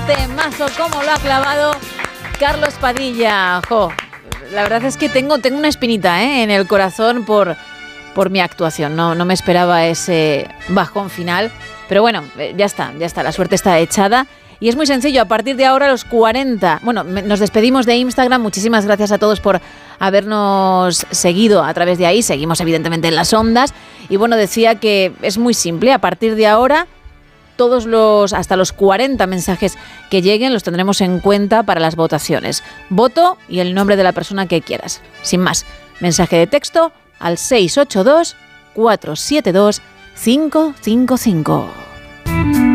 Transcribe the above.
temazo, cómo lo ha clavado Carlos Padilla. La verdad es que tengo una espinita en el corazón por mi actuación. No me esperaba ese bajón final, pero bueno, ya está, la suerte está echada. Y es muy sencillo, a partir de ahora los 40... Bueno, nos despedimos de Instagram. Muchísimas gracias a todos por habernos seguido a través de ahí. Seguimos evidentemente en las ondas. Y bueno, decía que es muy simple. A partir de ahora, hasta los 40 mensajes que lleguen los tendremos en cuenta para las votaciones. Voto y el nombre de la persona que quieras. Sin más, mensaje de texto al 682 472 555.